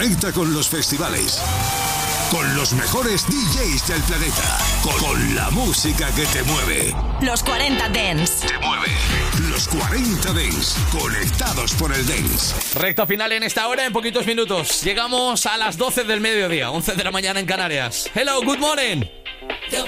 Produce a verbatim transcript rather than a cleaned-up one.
Conecta con los festivales, con los mejores D Js del planeta, con, con la música que te mueve. Los cuarenta Dance. Te mueve. Los cuarenta Dance, conectados por el Dance. Recta final en esta hora, en poquitos minutos. Llegamos a las doce del mediodía, once de la mañana en Canarias. Hello, good morning.